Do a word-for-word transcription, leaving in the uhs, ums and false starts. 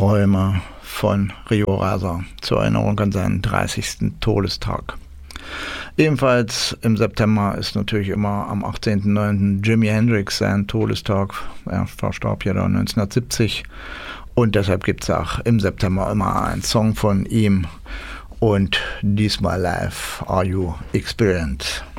Träume von Rio Rasa zur Erinnerung an seinen dreißigsten Todestag. Ebenfalls im September ist natürlich immer am achtzehnten neunten Jimi Hendrix sein Todestag. Er verstarb ja dann neunzehnhundertsiebzig und deshalb gibt es auch im September immer einen Song von ihm und diesmal live Are You Experienced?